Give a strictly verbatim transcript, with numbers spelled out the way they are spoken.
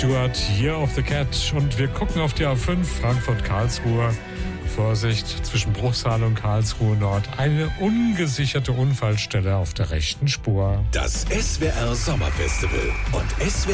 Stuart hier auf The Cat und wir gucken auf die A fünf Frankfurt-Karlsruhe. Vorsicht, zwischen Bruchsal und Karlsruhe Nord eine ungesicherte Unfallstelle auf der rechten Spur. Das S W R Sommerfestival und S W R